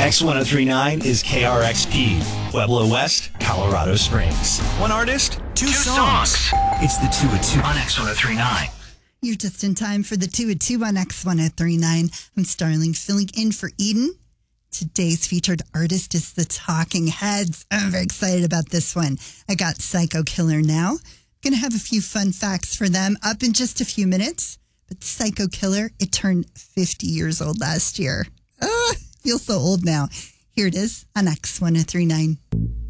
X1039 is KRXP, Pueblo West, Colorado Springs. One artist, two songs. It's the 2 at 2 on X1039. You're just in time for the 2 at 2 on X1039. I'm Starling, filling in for Eden. Today's featured artist is the Talking Heads. I'm very excited about this one. I got Psycho Killer now. Going to have a few fun facts for them up in just a few minutes. But Psycho Killer, it turned 50 years old last year. Feels so old now. Here it is on X1039.